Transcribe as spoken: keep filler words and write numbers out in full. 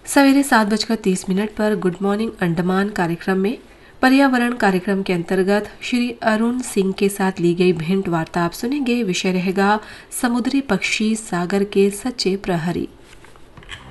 सवेरे सात बजकर तीस मिनट पर गुड मॉर्निंग अंडमान कार्यक्रम में पर्यावरण कार्यक्रम के अंतर्गत श्री अरुण सिंह के साथ ली गई भेंट वार्ता आप सुनेंगे। विषय रहेगा समुद्री पक्षी सागर के सच्चे प्रहरी।